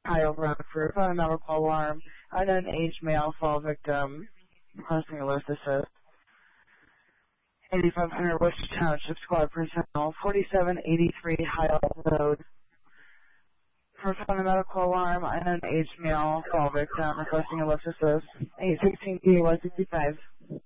Kyle Rockford, phone number call alarm, unknown age male, fall victim, requesting alert assist. 8500 Worcester Township Squad Personnel, 4783 High Road. For phone medical alarm, unknown age male, fall victim, requesting alert assist. 816 DY65.